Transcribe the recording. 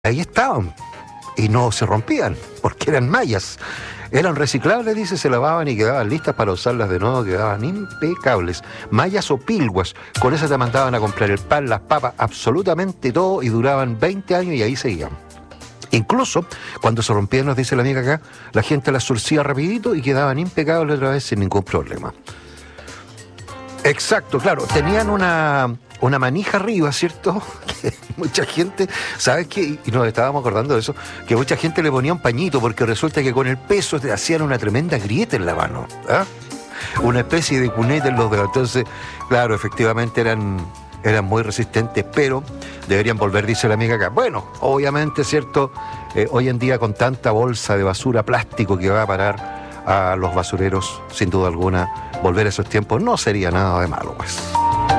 ahí estaban y no se rompían, porque eran mallas. Eran reciclables, dice, se lavaban y quedaban listas para usarlas de nuevo, quedaban impecables. Mallas o pilguas, con esas te mandaban a comprar el pan, las papas, absolutamente todo, y duraban 20 años y ahí seguían. Incluso, cuando se rompían, nos dice la amiga acá, la gente las surcía rapidito y quedaban impecables otra vez sin ningún problema. Exacto, claro, tenían una manija arriba, ¿cierto? Que mucha gente, ¿sabes qué? Y nos estábamos acordando de eso, que mucha gente le ponía un pañito porque resulta que con el peso te hacían una tremenda grieta en la mano, ¿ah? Una especie de cuneta en los dedos. Entonces, claro, efectivamente eran muy resistentes, pero deberían volver, dice la amiga acá. Bueno, obviamente, ¿cierto? Hoy en día con tanta bolsa de basura plástico que va a parar a los basureros, sin duda alguna, volver a esos tiempos no sería nada de malo, pues.